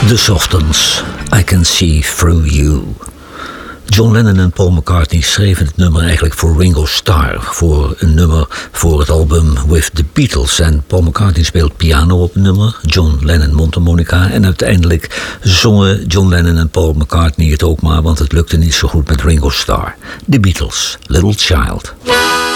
The Softens, I Can See Through You. John Lennon en Paul McCartney schreven het nummer eigenlijk voor Ringo Starr. Voor een nummer voor het album With the Beatles. En Paul McCartney speelt piano op het nummer. John Lennon mondharmonica. En uiteindelijk zongen John Lennon en Paul McCartney het ook maar. Want het lukte niet zo goed met Ringo Starr. The Beatles, Little Child.